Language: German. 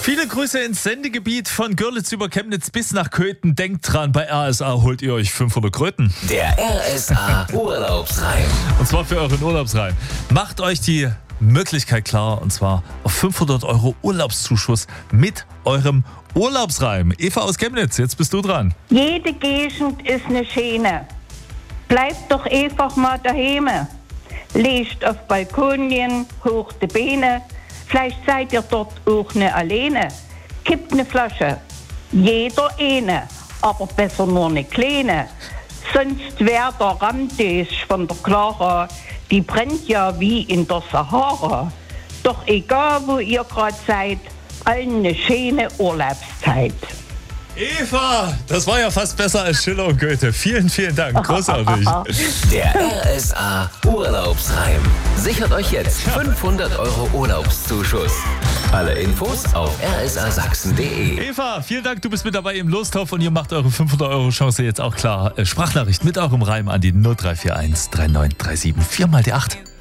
Viele Grüße ins Sendegebiet von Görlitz über Chemnitz bis nach Köthen. Denkt dran, bei RSA holt ihr euch 500 Kröten. Der RSA Urlaubsreim. Und zwar für euren Urlaubsreim. Macht euch die Möglichkeit klar, und zwar auf 500 € Urlaubszuschuss mit eurem Urlaubsreim. Eva aus Chemnitz, jetzt bist du dran. Jede Gegend ist eine schöne. Bleibt doch einfach mal daheim. Legt auf Balkonien, hoch die Beine. Vielleicht seid ihr dort auch nicht alleine. Kippt eine Flasche, jeder eine, aber besser nur eine kleine. Sonst wär der Ramtisch von der Clara, die brennt ja wie in der Sahara. Doch egal, wo ihr gerade seid, allen eine schöne Urlaubszeit. Eva, das war ja fast besser als Schiller und Goethe. Vielen, vielen Dank. Großartig. Der RSA Urlaubsreim. Sichert euch jetzt 500 € Urlaubszuschuss. Alle Infos auf rsasachsen.de. Eva, vielen Dank. Du bist mit dabei im Lostopf und ihr macht eure 500 € Chance jetzt auch klar. Sprachnachricht mit eurem Reim an die 0341 3937 4 mal die 8.